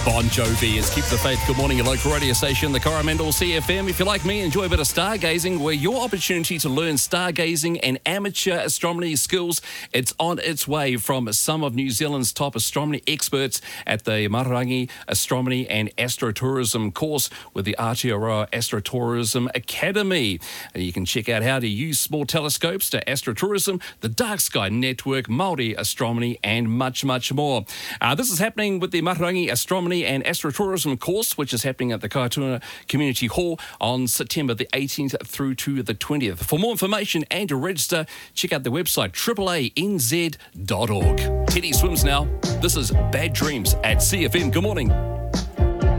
Bon Jovi is Keep the Faith. Good morning, your local radio station, the Coromandel CFM. If you like me, enjoy a bit of stargazing, where your opportunity to learn stargazing and amateur astronomy skills, it's on its way from some of New Zealand's top astronomy experts at the Matarangi Astronomy and Astrotourism course with the Aotearoa Astrotourism Academy. And you can check out how to use small telescopes to astrotourism, the Dark Sky Network, Māori astronomy, and much, much more. This is happening with the Matarangi Astronomy and Astrotourism course, which is happening at the Kaituna Community Hall on September the 18th through to the 20th. For more information and to register, check out the website AAANZ.org. Teddy swims now. This is Bad Dreams at CFM. Good morning.